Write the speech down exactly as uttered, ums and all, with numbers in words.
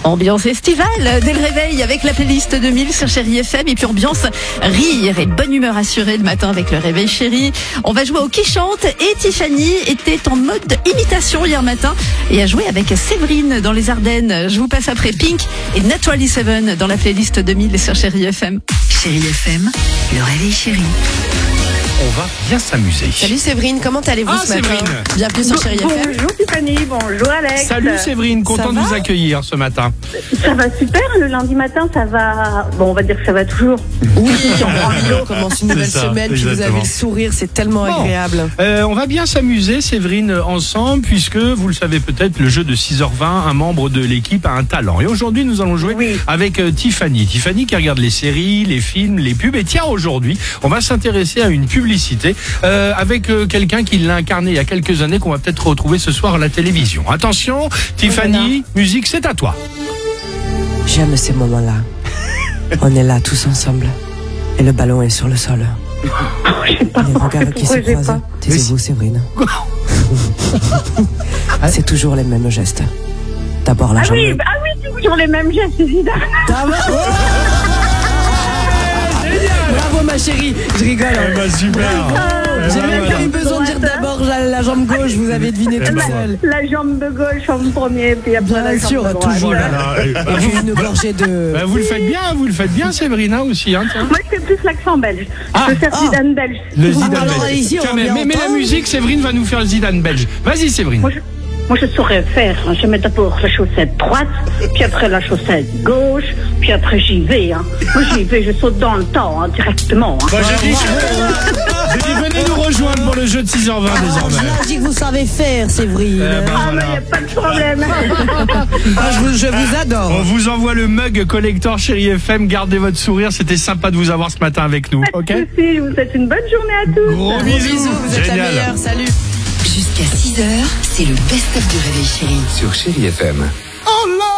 Ambiance estivale dès le réveil avec la playlist deux mille sur Chérie F M et puis ambiance rire et bonne humeur assurée le matin avec le réveil chéri. On va jouer au qui chante et Tiffany était en mode imitation hier matin et a joué avec Séverine dans les Ardennes. Je vous passe après Pink et Naturally Seven dans la playlist deux mille sur Chérie F M. Chérie F M, le réveil chéri. On va bien s'amuser. Salut Séverine, comment allez-vous Ah, ce matin? Séverine. Bienvenue sur Chérie F M. Bonjour Tiffany, bonjour Alex. Salut Séverine, content de va vous accueillir ce matin. Ça va super, le lundi matin ça va, bon on va dire que ça va toujours. Oui, on commence une nouvelle C'est ça, semaine, puis vous avez exactement. le sourire, c'est tellement Bon. agréable. Euh, on va bien s'amuser Séverine ensemble puisque vous le savez peut-être le jeu de six heures vingt, un membre de l'équipe a un talent. Et aujourd'hui nous allons jouer Oui. avec euh, Tiffany. Tiffany qui regarde les séries, les films, les pubs. Et tiens aujourd'hui on va s'intéresser à une publicité euh, avec euh, quelqu'un qui l'a incarné il y a quelques années qu'on va peut-être retrouver ce soir à la télévision. Attention Tiffany, musique c'est à toi. J'aime ces moments-là. On est là tous ensemble. Et le ballon est sur le sol. Les regards qui se pourquoi j'ai croisent. pas. Taisez-vous Séverine. C'est toujours les mêmes gestes. D'abord la Ah jambe. oui, bah, ah oui, toujours les mêmes gestes évidemment. Bravo ma chérie, je rigole. hein. bah super. J'ai même pas eu besoin de dire d'abord la, la jambe gauche, vous avez deviné tout bah, seul. La jambe de gauche en premier, puis après Bien la jambe sûr, de droite. toujours. Et Et puis une gorgée de... bah, vous le faites bien, vous le faites bien Séverine hein, aussi. Hein, tiens. Moi je fais plus l'accent belge, Ah. je fais Ah. Zidane belge. Le Zidane alors, belge. allez-y, on Tiens, va mais, bien mais- mais la entendre. musique, Séverine va nous faire le Zidane belge. Vas-y, Séverine. Moi je, moi je saurais faire, hein. Je mets d'abord la chaussette droite, puis après la chaussette gauche, puis après j'y vais. Hein. Moi j'y vais, je saute dans le temps hein, directement. Hein. Bah, je dis, je dis, venez nous rejoindre pour le jeu de six heures vingt désormais. Je dis que vous savez faire, Séverine. Eh ben, Ah mais voilà. il n'y a pas de problème. Ah, je, vous, je vous adore. On vous envoie le mug collector Chérie F M. Gardez votre sourire. C'était sympa de vous avoir ce matin avec nous. Pas Ok. de soucis, je vous souhaite une bonne journée à tous. Gros Gros bisous. bisous, vous êtes Génial. la meilleure, salut. Jusqu'à six heures, c'est le best-of du réveil chéri. Sur Chérie F M.